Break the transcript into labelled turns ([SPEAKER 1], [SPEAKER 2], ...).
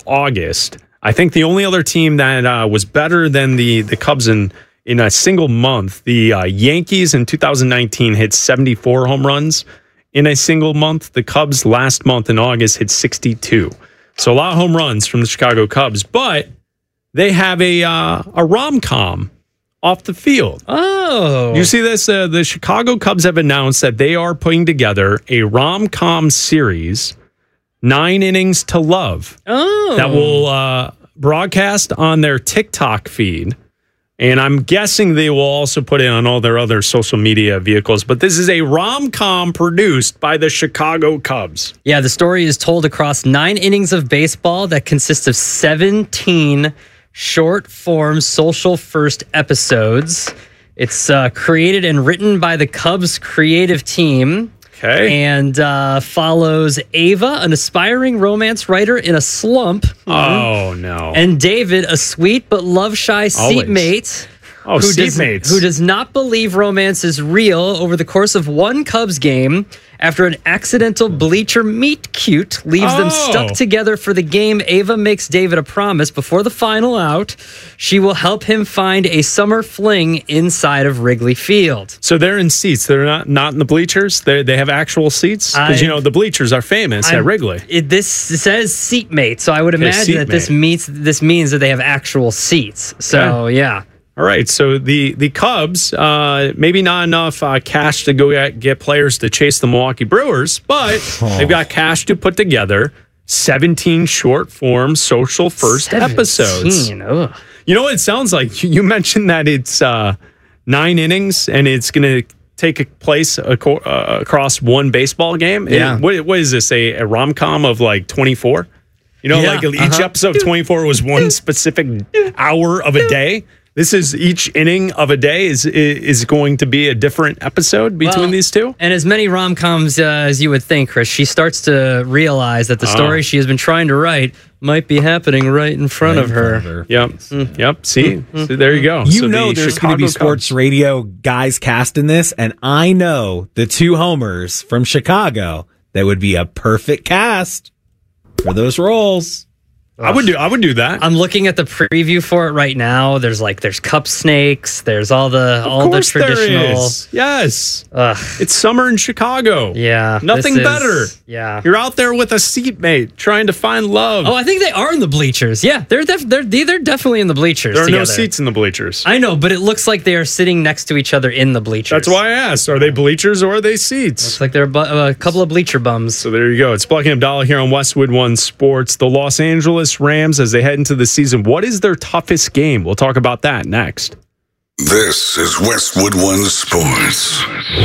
[SPEAKER 1] August. I think the only other team that was better than the Cubs in a single month, the Yankees in 2019 hit 74 home runs in a single month. The Cubs last month in August hit 62. So a lot of home runs from the Chicago Cubs, but they have a rom-com off the field.
[SPEAKER 2] Oh.
[SPEAKER 1] You see this? The Chicago Cubs have announced that they are putting together a rom-com series, 9 Innings to Love, that will broadcast on their TikTok feed. And I'm guessing they will also put it on all their other social media vehicles. But this is a rom-com produced by the Chicago Cubs.
[SPEAKER 2] Yeah, the story is told across 9 innings of baseball that consists of 17 short-form social-first episodes. It's created and written by the Cubs creative team.
[SPEAKER 1] Okay.
[SPEAKER 2] And follows Ava, an aspiring romance writer in a slump.
[SPEAKER 1] Oh, no.
[SPEAKER 2] And David, a sweet but love-shy seatmate.
[SPEAKER 1] Oh, seatmates.
[SPEAKER 2] Who does not believe romance is real over the course of one Cubs game after an accidental bleacher meet cute leaves them stuck together for the game. Ava makes David a promise before the final out. She will help him find a summer fling inside of Wrigley Field.
[SPEAKER 1] So they're in seats. They're not in the bleachers. They have actual seats because the bleachers are famous at Wrigley.
[SPEAKER 2] This says seatmate, so I would imagine that this means that they have actual seats. So yeah.
[SPEAKER 1] All right, so the Cubs, maybe not enough cash to go get players to chase the Milwaukee Brewers, but they've got cash to put together 17 short-form social-first episodes.
[SPEAKER 2] Ugh.
[SPEAKER 1] You know what it sounds like? You mentioned that it's 9 innings, and it's going to take place across one baseball game.
[SPEAKER 2] Yeah.
[SPEAKER 1] What is this, a rom-com of like 24? Like each episode of 24 was one specific hour of a day. This is each inning of a day is going to be a different episode between these two.
[SPEAKER 2] And as many rom-coms as you would think, Chris, she starts to realize that the story she has been trying to write might be happening right in front of her.
[SPEAKER 1] Yep. See? So there you go.
[SPEAKER 3] There's going to be sports radio guys casting this, and I know the 2 homers from Chicago that would be a perfect cast for those roles.
[SPEAKER 1] I would do that.
[SPEAKER 2] I'm looking at the preview for it right now. There's cup snakes. There's all the traditional.
[SPEAKER 1] There is. Yes. It's summer in Chicago.
[SPEAKER 2] Yeah.
[SPEAKER 1] Nothing better.
[SPEAKER 2] Yeah.
[SPEAKER 1] You're out there with a seatmate trying to find love.
[SPEAKER 2] Oh, I think they are in the bleachers. Yeah, they're definitely in the bleachers.
[SPEAKER 1] There are
[SPEAKER 2] together.
[SPEAKER 1] no seats in the bleachers.
[SPEAKER 2] I know, but it looks like they are sitting next to each other in the bleachers.
[SPEAKER 1] That's why I asked. Are they bleachers or are they seats?
[SPEAKER 2] Looks like they're a couple of bleacher bums.
[SPEAKER 1] So there you go. It's Bucky and Abdallah here on Westwood One Sports. The Los Angeles Rams, as they head into the season, what is their toughest game? We'll talk about that next.
[SPEAKER 4] This is Westwood One Sports.